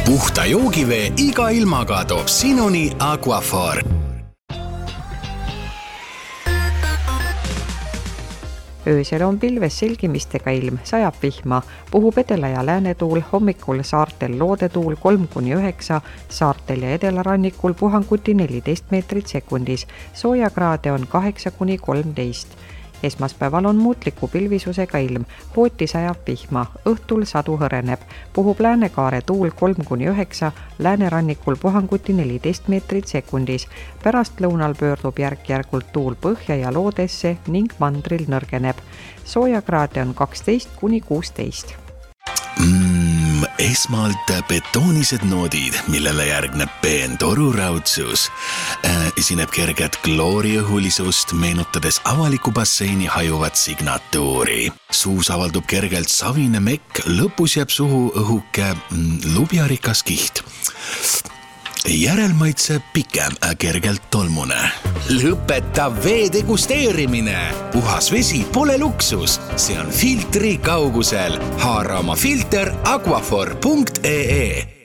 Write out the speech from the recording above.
puhta joogivee iga ilmaga toob sinuni Aquaphor. Öösel on pilves selgimistega ilm, sajab vihma, puhub edela- ja läänetuul, hommikul saartel loodetuul 3-9, saartel ja edelarannikul puhanguti 14 meetrit sekundis, soojakraade on 8-13. Esmaspäeval on muutliku pilvisusega ilm, hooti sajab vihma, õhtul sadu hõreneb, puhub läänekaare tuul 3-9, läänerannikul puhanguti 14 meetrit sekundis, pärast lõunal pöördub järk-järgult tuul põhja ja loodesse ning mandril nõrgeneb. Soojakraade on 12-16. Esmalt betoonised noodid, millele järgneb peen toruraudsus. Esineb kerget klooriõhulisust, meenutades avaliku basseini hajuvat signatuuri. Suus avaldub kergelt savine mekk, lõpus jääb suhu õhuke lubjarikas kiht. Järelmaitse pikem, kergelt tolmune. Lõpeta vee degusteerimine. Puhas vesi pole luksus, see on filtri kaugusel. Haara oma filter aquaphor.ee.